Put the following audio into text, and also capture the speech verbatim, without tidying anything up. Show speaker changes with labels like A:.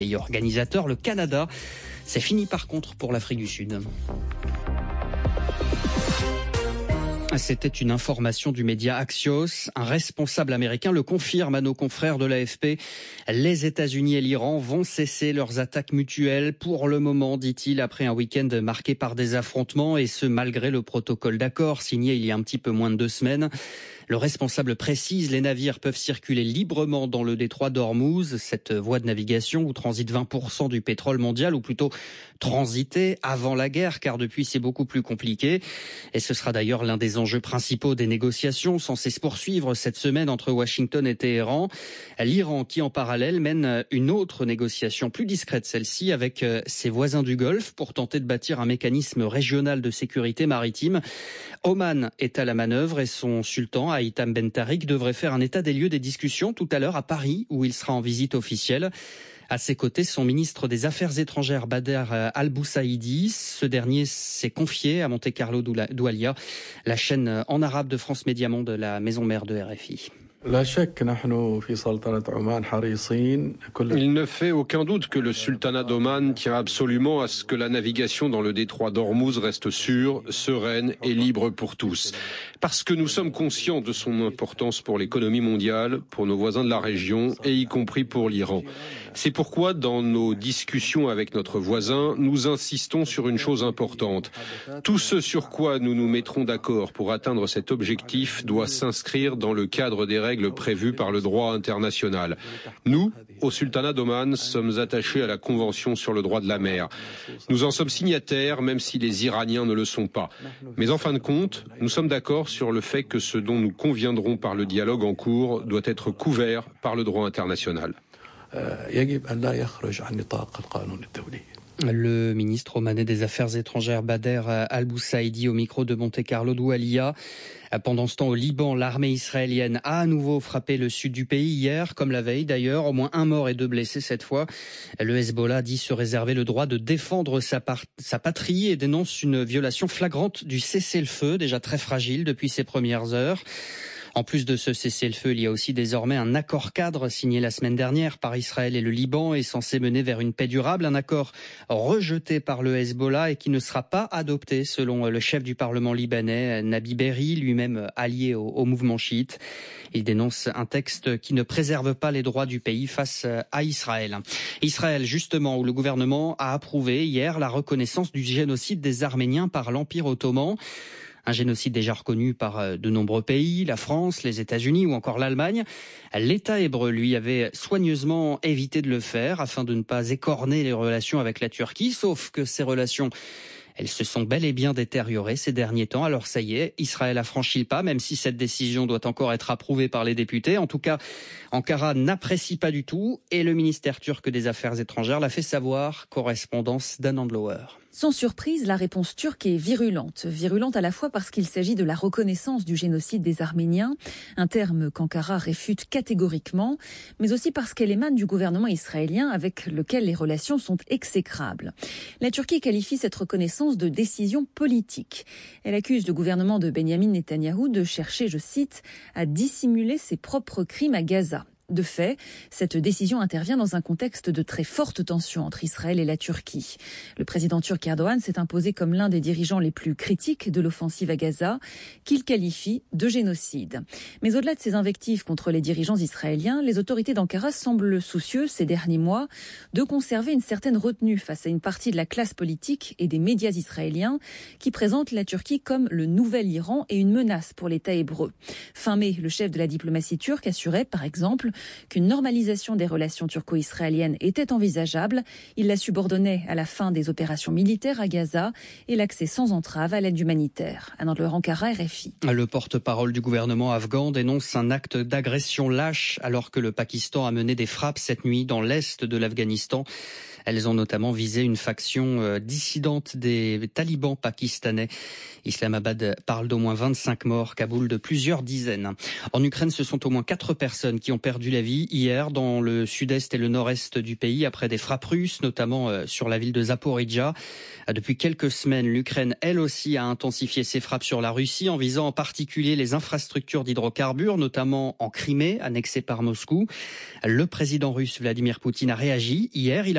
A: Et organisateur, le Canada. C'est fini par contre pour l'Afrique du Sud. C'était une information du média Axios. Un responsable américain le confirme à nos confrères de l'A F P. Les États-Unis et l'Iran vont cesser leurs attaques mutuelles pour le moment, dit-il, après un week-end marqué par des affrontements, et ce malgré le protocole d'accord signé il y a un petit peu moins de deux semaines. Le responsable précise, les navires peuvent circuler librement dans le détroit d'Ormuz, cette voie de navigation où transite vingt pour cent du pétrole mondial, ou plutôt transité avant la guerre, car depuis c'est beaucoup plus compliqué. Et ce sera d'ailleurs l'un des enjeux principaux des négociations censées se poursuivre cette semaine entre Washington et Téhéran. L'Iran qui en parallèle mène une autre négociation plus discrète, celle-ci, avec ses voisins du Golfe pour tenter de bâtir un mécanisme régional de sécurité maritime. Oman est à la manœuvre et son sultan, Haitham Ben Tarik, devrait faire un état des lieux des discussions tout à l'heure à Paris, où il sera en visite officielle. À ses côtés, son ministre des Affaires étrangères, Bader Al-Boussaïdi. Ce dernier s'est confié à Monte Carlo Doualia, la chaîne en arabe de France Média Monde, la maison mère de R F I.
B: Il ne fait aucun doute que le sultanat d'Oman tient absolument à ce que la navigation dans le détroit d'Ormuz reste sûre, sereine et libre pour tous. Parce que nous sommes conscients de son importance pour l'économie mondiale, pour nos voisins de la région et y compris pour l'Iran. C'est pourquoi, dans nos discussions avec notre voisin, nous insistons sur une chose importante. Tout ce sur quoi nous nous mettrons d'accord pour atteindre cet objectif doit s'inscrire dans le cadre des règles prévues par le droit international. Nous, au sultanat d'Oman, sommes attachés à la Convention sur le droit de la mer. Nous en sommes signataires, même si les Iraniens ne le sont pas. Mais en fin de compte, nous sommes d'accord sur le fait que ce dont nous conviendrons par le dialogue en cours doit être couvert par le droit international.
A: Le ministre omanais des Affaires étrangères Bader Al-Boussaïdi au micro de Monte Carlo Doualia. Pendant ce temps, au Liban, l'armée israélienne a à nouveau frappé le sud du pays hier, comme la veille d'ailleurs. Au moins un mort et deux blessés cette fois. Le Hezbollah dit se réserver le droit de défendre sa, par- sa patrie et dénonce une violation flagrante du cessez-le-feu, déjà très fragile depuis ses premières heures. En plus de ce cessez-le-feu, il y a aussi désormais un accord cadre signé la semaine dernière par Israël et le Liban et censé mener vers une paix durable. Un accord rejeté par le Hezbollah et qui ne sera pas adopté selon le chef du Parlement libanais, Nabi Berri, lui-même allié au, au mouvement chiite. Il dénonce un texte qui ne préserve pas les droits du pays face à Israël. Israël, justement, où le gouvernement a approuvé hier la reconnaissance du génocide des Arméniens par l'Empire ottoman. Un génocide déjà reconnu par de nombreux pays, la France, les États-Unis ou encore l'Allemagne. L'État hébreu, lui, avait soigneusement évité de le faire afin de ne pas écorner les relations avec la Turquie, sauf que ces relations, elles se sont bel et bien détériorées ces derniers temps. Alors ça y est, Israël a franchi le pas, même si cette décision doit encore être approuvée par les députés. En tout cas, Ankara n'apprécie pas du tout et le ministère turc des Affaires étrangères l'a fait savoir. Correspondance d'Anand Lower.
C: Sans surprise, la réponse turque est virulente. Virulente à la fois parce qu'il s'agit de la reconnaissance du génocide des Arméniens, un terme qu'Ankara réfute catégoriquement, mais aussi parce qu'elle émane du gouvernement israélien avec lequel les relations sont exécrables. La Turquie qualifie cette reconnaissance de décision politique. Elle accuse le gouvernement de Benyamin Netanyahou de chercher, je cite, à dissimuler ses propres crimes à Gaza. De fait, cette décision intervient dans un contexte de très forte tension entre Israël et la Turquie. Le président turc Erdogan s'est imposé comme l'un des dirigeants les plus critiques de l'offensive à Gaza, qu'il qualifie de génocide. Mais au-delà de ces invectives contre les dirigeants israéliens, les autorités d'Ankara semblent soucieuses ces derniers mois de conserver une certaine retenue face à une partie de la classe politique et des médias israéliens qui présentent la Turquie comme le nouvel Iran et une menace pour l'État hébreu. Fin mai, le chef de la diplomatie turque assurait, par exemple, qu'une normalisation des relations turco-israéliennes était envisageable. Il la subordonnait à la fin des opérations militaires à Gaza et l'accès sans entrave à l'aide humanitaire. Anand Ankara, R F I.
A: Le porte-parole du gouvernement afghan dénonce un acte d'agression lâche alors que le Pakistan a mené des frappes cette nuit dans l'est de l'Afghanistan. Elles ont notamment visé une faction dissidente des talibans pakistanais. Islamabad parle d'au moins vingt-cinq morts, Kaboul de plusieurs dizaines. En Ukraine, ce sont au moins quatre personnes qui ont perdu la vie hier dans le sud-est et le nord-est du pays après des frappes russes, notamment sur la ville de Zaporijjia. Depuis quelques semaines, l'Ukraine, elle aussi, a intensifié ses frappes sur la Russie en visant en particulier les infrastructures d'hydrocarbures, notamment en Crimée, annexée par Moscou. Le président russe Vladimir Poutine a réagi hier. Il a